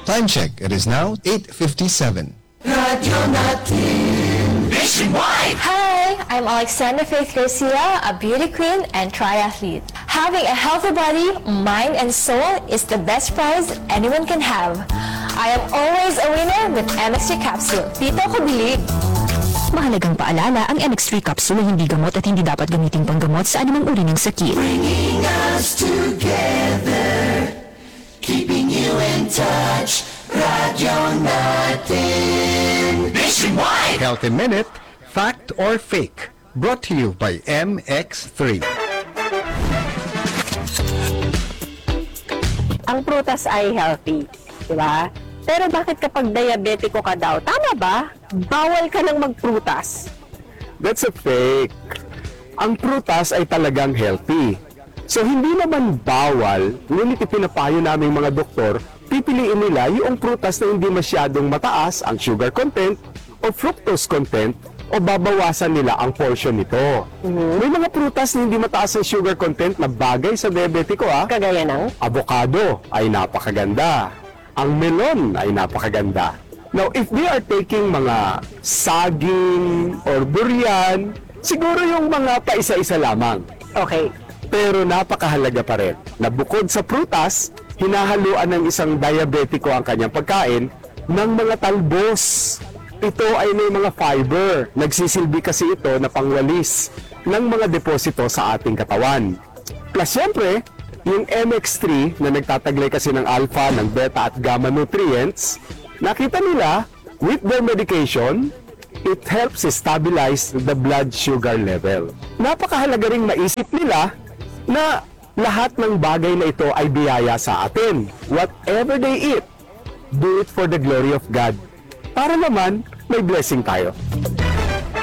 Time check. It is now 8:57. Radyo Natin Nationwide! Hi, I'm Alexandra Faith Garcia, a beauty queen and triathlete. Having a healthy body, mind, and soul is the best prize anyone can have. I am always a winner with MX3 Capsule. Dito ko bilib. Mahalagang paalala, ang MX3 capsule ay hindi gamot at hindi dapat gamitin panggamot sa anumang uri ng sakit. Bringing us together, keeping you in touch. Radyo Natin Nationwide! Healthy Minute, Fact or Fake. Brought to you by MX3. Ang prutas ay healthy, di ba? Pero bakit kapag diabetiko ka daw, tama ba? Bawal ka nang magprutas. That's a fake. Ang prutas ay talagang healthy. So hindi naman bawal, ngunit ipinapayo namin mga doktor, pipiliin nila yung prutas na hindi masyadong mataas ang sugar content o fructose content o babawasan nila ang portion nito. May mga prutas na hindi mataas ang sugar content na bagay sa diabetiko Kagaya ng? Avocado ay napakaganda. Ang melon ay napakaganda. Now, if they are taking mga saging or durian, siguro yung mga paisa-isa lamang. Okay. Pero napakahalaga pa rin na bukod sa prutas, hinahaluan ng isang diabetiko ang kanyang pagkain ng mga talbos. Ito ay may mga fiber. Nagsisilbi kasi ito na pangwalis ng mga deposito sa ating katawan. Plus, syempre, yung MX3 na nagtataglay kasi ng alpha, ng beta at gamma nutrients, nakita nila, with their medication, it helps stabilize the blood sugar level. Napakahalaga ring maisip nila na lahat ng bagay na ito ay biyaya sa atin. Whatever they eat, do it for the glory of God. Para naman, may blessing tayo.